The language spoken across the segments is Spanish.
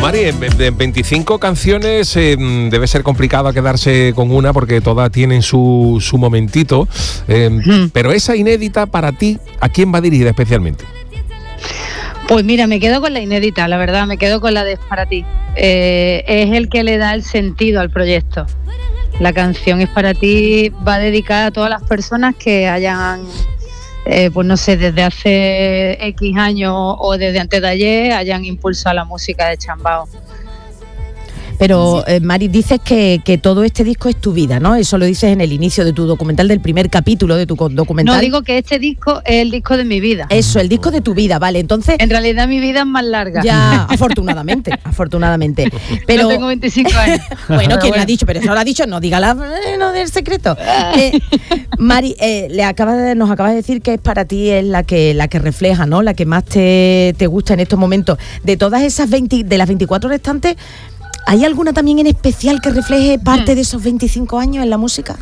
Mari, en 25 canciones debe ser complicado quedarse con una porque todas tienen su momentito, pero esa inédita para ti, ¿a quién va dirigida especialmente? Pues mira, me quedo con la inédita, la verdad, me quedo con la de Es para ti. Es el que le da el sentido al proyecto. La canción Es para ti va dedicada a todas las personas que hayan, pues no sé, desde hace X años o desde antes de ayer hayan impulsado la música de Chambao. Pero, Mari, dices que todo este disco es tu vida, ¿no? Eso lo dices en el inicio de tu documental, del primer capítulo de tu documental. No, digo que este disco es el disco de mi vida. Eso, el disco de tu vida, vale. Entonces, en realidad mi vida es más larga. Ya, afortunadamente. Pero yo tengo 25 años. Bueno, ¿quién lo ha dicho? Pero eso lo ha dicho, no diga no del secreto. Mari, nos acabas de decir que Es para ti es la que refleja, ¿no? La que más te gusta en estos momentos. De todas esas de las 24 restantes, ¿hay alguna también en especial que refleje parte de esos 25 años en la música?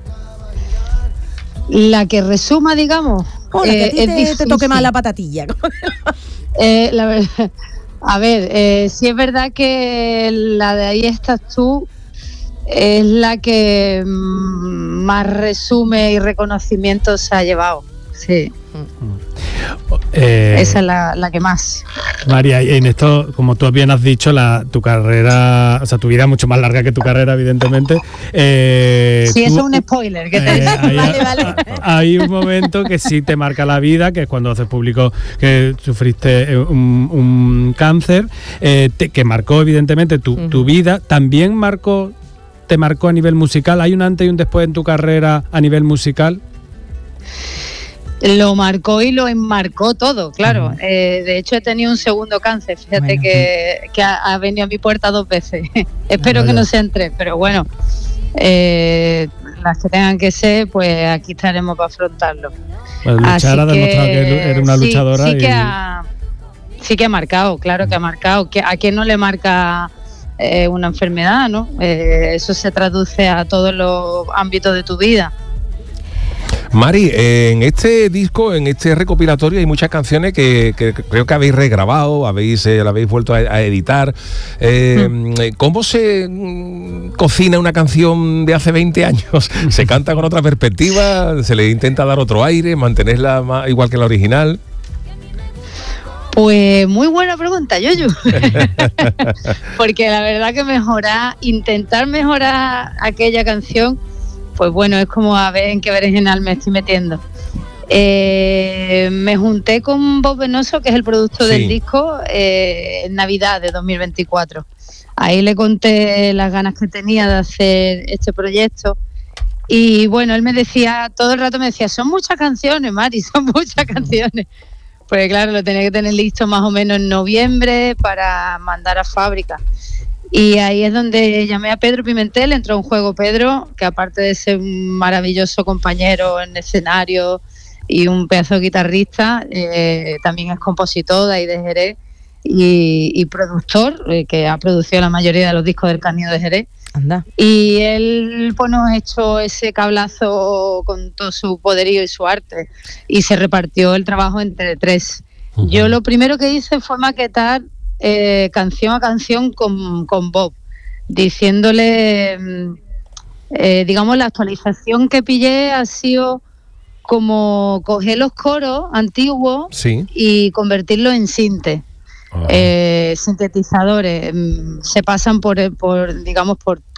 La que resuma, digamos. La que a ti te toque más la patatilla. La verdad, a ver, sí es verdad que la de Ahí estás tú es la que más resume y reconocimiento se ha llevado. Sí. Esa es la que más. María, en esto, como tú bien has dicho, tu carrera, o sea, tu vida es mucho más larga que tu carrera, evidentemente. Sí, eso es un spoiler. Que vale. Hay un momento que sí te marca la vida, que es cuando haces público que sufriste un cáncer, que marcó evidentemente tu vida. También te marcó a nivel musical. ¿Hay un antes y un después en tu carrera a nivel musical? Lo marcó y lo enmarcó todo, claro. De hecho, he tenido un segundo cáncer. Fíjate que ha venido a mi puerta 2 veces. Espero que no sean 3, pero bueno, las que tengan que ser, pues aquí estaremos para afrontarlo. Pues luchar ha demostrado que eres una luchadora. Sí que ha marcado, claro que ha marcado. ¿A quién no le marca una enfermedad, no? Eso se traduce a todos los ámbitos de tu vida. Mari, en este disco, en este recopilatorio hay muchas canciones que creo que habéis regrabado, la habéis vuelto a editar. ¿Cómo se cocina una canción de hace 20 años? ¿Se canta con otra perspectiva? ¿Se le intenta dar otro aire? ¿Mantenerla igual que la original? Pues muy buena pregunta, Yoyo. Porque la verdad que intentar mejorar aquella canción, pues bueno, es como a ver en qué berenjenal me estoy metiendo. Me junté con Bob Venoso, que es el productor del disco, en Navidad de 2024. Ahí le conté las ganas que tenía de hacer este proyecto. Y bueno, él todo el rato me decía, son muchas canciones, Mari, son muchas canciones. Porque claro, lo tenía que tener listo más o menos en noviembre para mandar a fábrica. Y ahí es donde llamé a Pedro Pimentel, entró en juego Pedro, que aparte de ser un maravilloso compañero en escenario y un pedazo de guitarrista, también es compositor de ahí de Jerez y productor, que ha producido la mayoría de los discos del Canino de Jerez. Anda. Y él pues, nos echó ese cablazo con todo su poderío y su arte y se repartió el trabajo entre 3. Yo lo primero que hice fue maquetar canción a canción con Bob, diciéndole, digamos, la actualización que pillé ha sido como coger los coros antiguos y convertirlos en sintetizadores. Se pasan por